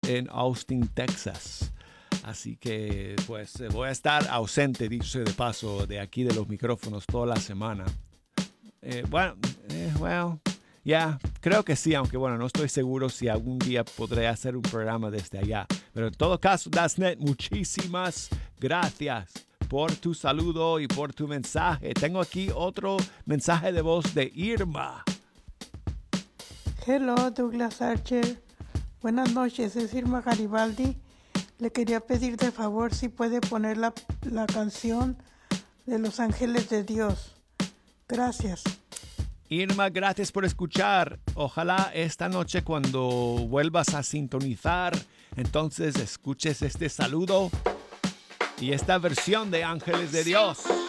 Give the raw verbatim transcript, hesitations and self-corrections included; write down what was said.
en Austin, Texas. Así que pues voy a estar ausente, dicho sea de paso, de aquí de los micrófonos toda la semana. Eh, bueno, eh, well, ya, yeah, creo que sí, aunque bueno, no estoy seguro si algún día podré hacer un programa desde allá. Pero en todo caso, Dasnet, muchísimas gracias por tu saludo y por tu mensaje. Tengo aquí otro mensaje de voz de Irma. Hello, Douglas Archer. Buenas noches, es Irma Garibaldi. Le quería pedir de favor si puede poner la, la canción de Los Ángeles de Dios. Gracias. Irma, gracias por escuchar. Ojalá esta noche cuando vuelvas a sintonizar, entonces escuches este saludo y esta versión de Ángeles de Dios.